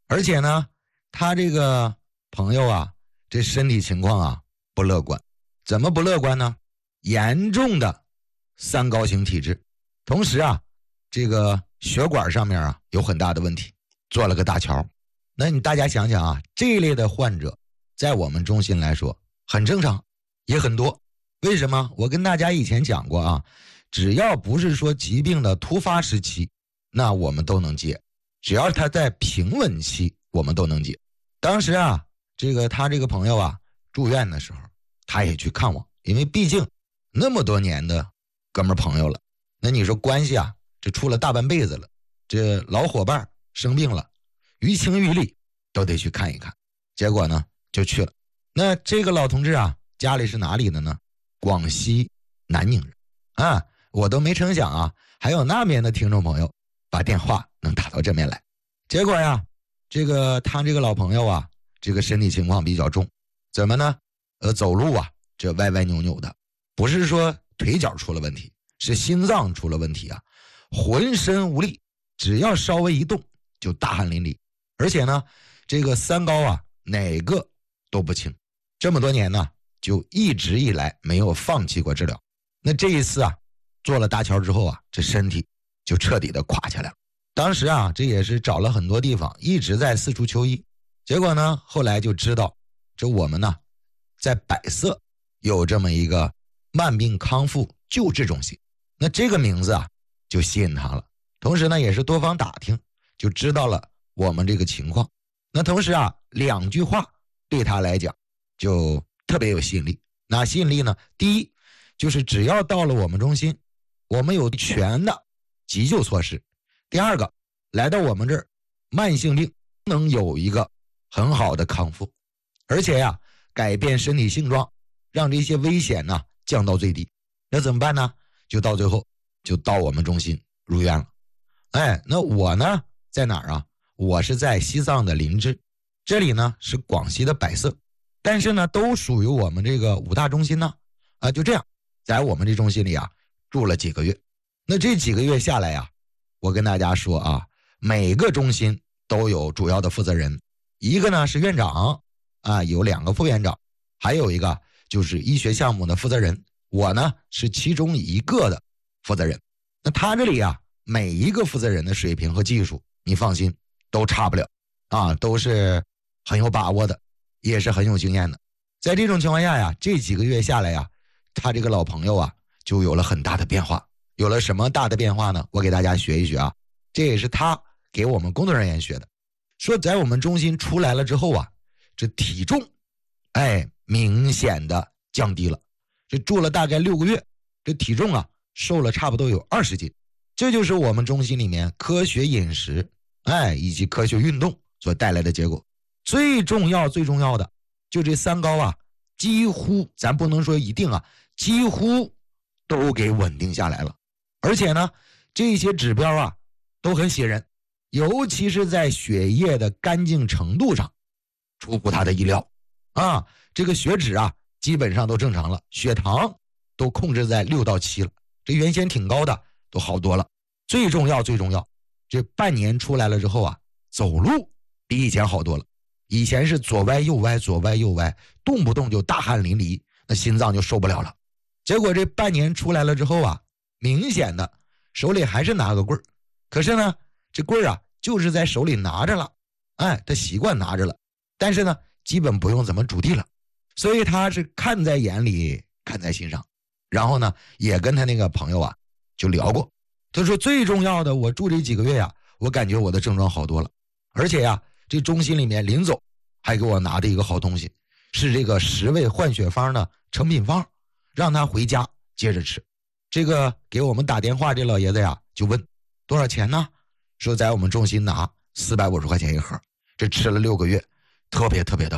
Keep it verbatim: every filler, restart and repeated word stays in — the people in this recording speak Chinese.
而且呢，他这个朋友啊，这身体情况啊不乐观。怎么不乐观呢？严重的三高型体质，同时啊，这个血管上面啊有很大的问题，做了个搭桥。那你大家想想啊，这一类的患者在我们中心来说很正常，也很多。为什么？我跟大家以前讲过啊，只要不是说疾病的突发时期，那我们都能接，只要他在平稳期我们都能接。当时啊，这个他这个朋友啊住院的时候，他也去看我，因为毕竟那么多年的哥们朋友了，那你说关系啊，这处了大半辈子了，这老伙伴生病了，于情于理都得去看一看。结果呢就去了。那这个老同志啊，家里是哪里的呢？广西南宁人啊，我都没成想啊，还有那边的听众朋友把电话能打到这边来。结果呀，这个他这个老朋友啊，这个身体情况比较重，怎么呢？呃，走路啊，这歪歪扭扭的，不是说腿脚出了问题，是心脏出了问题啊，浑身无力，只要稍微一动就大汗淋漓，而且呢，这个三高啊，哪个都不轻，这么多年呢，就一直以来没有放弃过治疗。那这一次啊，做了搭桥之后啊，这身体就彻底的垮下来了。当时啊，这也是找了很多地方，一直在四处求医。结果呢，后来就知道，这我们呢，在百色有这么一个慢病康复救治中心。那这个名字啊，就吸引他了。同时呢，也是多方打听，就知道了我们这个情况。那同时啊，两句话对他来讲就特别有吸引力。那吸引力呢？第一，就是只要到了我们中心，我们有全的急救措施。第二个，来到我们这儿，慢性病能有一个很好的康复，而且呀、啊，改变身体性状，让这些危险呢降到最低。那怎么办呢？就到最后就到我们中心入院了。哎，那我呢在哪儿啊？我是在西藏的林芝，这里呢是广西的百色，但是呢都属于我们这个五大中心呢。啊，就这样，在我们这中心里啊住了几个月。那这几个月下来呀、啊，我跟大家说啊，每个中心都有主要的负责人，一个呢是院长啊，有两个副院长，还有一个就是医学项目的负责人，我呢是其中一个的负责人。那他这里啊，每一个负责人的水平和技术，你放心都差不了啊，都是很有把握的，也是很有经验的。在这种情况下呀，这几个月下来呀，他这个老朋友啊就有了很大的变化。有了什么大的变化呢？我给大家学一学啊，这也是他给我们工作人员学的。说在我们中心出来了之后啊，这体重哎明显的降低了。这住了大概六个月，这体重啊瘦了差不多有二十斤。这就是我们中心里面科学饮食哎以及科学运动所带来的结果。最重要最重要的就这三高啊，几乎咱不能说一定啊，几乎都给稳定下来了。而且呢，这些指标啊都很喜人，尤其是在血液的干净程度上出乎他的意料啊。这个血脂啊基本上都正常了，血糖都控制在六到七了，这原先挺高的都好多了。最重要最重要，这半年出来了之后啊，走路比以前好多了。以前是左歪右歪左歪右歪，动不动就大汗淋漓，那心脏就受不了了。结果这半年出来了之后啊，明显的手里还是拿个棍儿，可是呢这棍儿啊就是在手里拿着了，哎，他习惯拿着了，但是呢基本不用怎么主地了。所以他是看在眼里看在心上，然后呢也跟他那个朋友啊就聊过。他说最重要的，我住这几个月呀，我感觉我的症状好多了，而且呀这中心里面临走还给我拿的一个好东西，是这个十味换血方的成品方，让他回家接着吃。这个给我们打电话这老爷子呀就问多少钱呢？说在我们中心拿四百五十块钱一盒，这吃了六个月，特别特别的